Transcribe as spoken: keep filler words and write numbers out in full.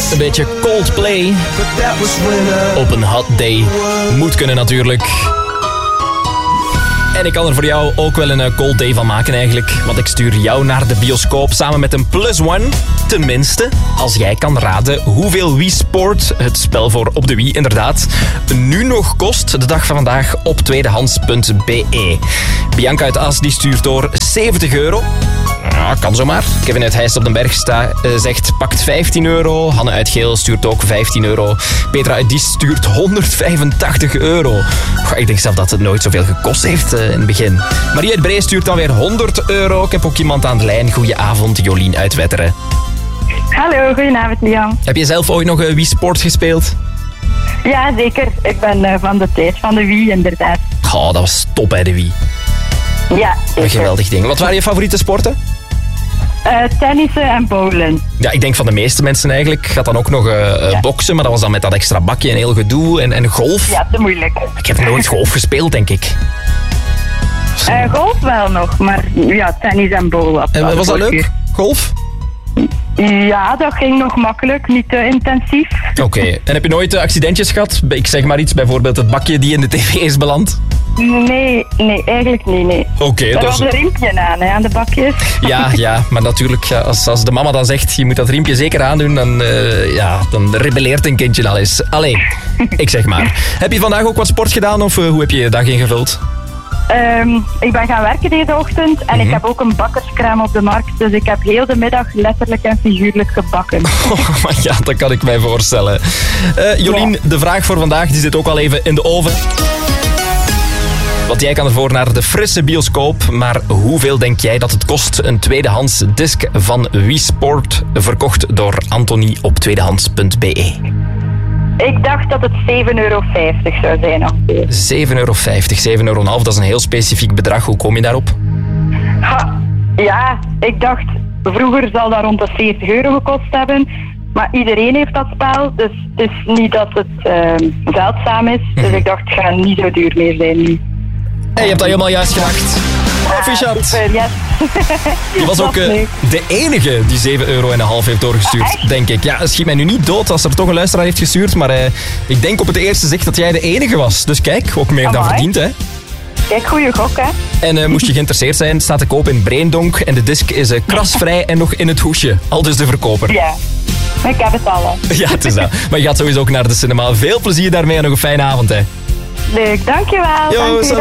Een beetje Coldplay op een hot day. Moet kunnen natuurlijk. En ik kan er voor jou ook wel een cold day van maken eigenlijk. Want ik stuur jou naar de bioscoop samen met een plus one. Tenminste, als jij kan raden hoeveel Wii Sport, het spel voor op de Wii inderdaad, nu nog kost de dag van vandaag op tweedehands punt b e. Bianca uit As die stuurt door zeventig euro. Ja, kan zomaar. Kevin uit Heist op den Berg sta, uh, zegt pakt vijftien euro. Hanne uit Geel stuurt ook vijftien euro. Petra uit Diest stuurt honderdvijfentachtig euro. Goh, ik denk zelf dat het nooit zoveel gekost heeft uh, in het begin. Marie uit Bree stuurt dan weer honderd euro. Ik heb ook iemand aan de lijn. Goedenavond, Jolien uit Wetteren. Hallo, goedenavond Liam. Heb je zelf ooit nog uh, Wii Sport gespeeld? Ja, zeker. Ik ben uh, van de tijd van de Wii, inderdaad. Oh, dat was top bij de Wii. Ja, zeker. Een geweldig ding. Wat waren je favoriete sporten? Uh, tennissen en bowlen. Ja, ik denk van de meeste mensen eigenlijk. Gaat dan ook nog uh, ja. boksen, maar dat was dan met dat extra bakje en heel gedoe. En, en golf. Ja, te moeilijk. Ik heb nooit golf gespeeld, denk ik. Uh, golf wel nog, maar ja, tennis en bowlen. En was dat leuk? Golf? Ja, dat ging nog makkelijk, niet te intensief. Oké, okay. En heb je nooit uh, accidentjes gehad? Ik zeg maar iets, bijvoorbeeld het bakje die in de tv is beland? Nee, nee, eigenlijk niet, nee. Oké. Okay, er was een riempje aan, hè, aan de bakjes. Ja, ja, maar natuurlijk, ja, als, als de mama dan zegt, je moet dat riempje zeker aandoen, dan, uh, ja, dan rebelleert een kindje al eens. Allee, ik zeg maar. Heb je vandaag ook wat sport gedaan of uh, hoe heb je je dag ingevuld? Um, ik ben gaan werken deze ochtend en mm-hmm. ik heb ook een bakkerskraam op de markt. Dus ik heb heel de middag letterlijk en figuurlijk gebakken. Oh, maar ja, dat kan ik mij voorstellen. Uh, Jolien, ja. De vraag voor vandaag die zit ook al even in de oven. Want jij kan ervoor naar de frisse bioscoop. Maar hoeveel denk jij dat het kost? Een tweedehands disc van Wii Sport, verkocht door Anthony op tweedehands punt b e. Ik dacht dat het zeven euro vijftig zou zijn. Ongeveer. zeven euro vijftig, zeven euro vijftig, dat is een heel specifiek bedrag. Hoe kom je daarop? Ha, ja, ik dacht vroeger zal dat rond de veertig euro gekost hebben. Maar iedereen heeft dat spel, dus het is niet dat het uh, zeldzaam is. Dus ik dacht, het gaat niet zo duur meer zijn nu. Hey, je hebt dat helemaal juist gedacht. Proficiat. Super, yes. Je was ook uh, de enige die zeven euro en een half heeft doorgestuurd, ah, denk ik. Ja, schiet mij nu niet dood als er toch een luisteraar heeft gestuurd, maar uh, ik denk op het eerste zicht dat jij de enige was. Dus kijk, ook meer Amai. dan verdiend, hè. Kijk, goeie gok, hè. En uh, moest je geïnteresseerd zijn, staat te koop in Breendonk en de disc is uh, krasvrij en nog in het hoesje. Al dus de verkoper. Ja, ik heb het al, hè. Ja, het is dat. Maar je gaat sowieso ook naar de cinema. Veel plezier daarmee en nog een fijne avond, hè. Leuk, dankjewel. Yo, dank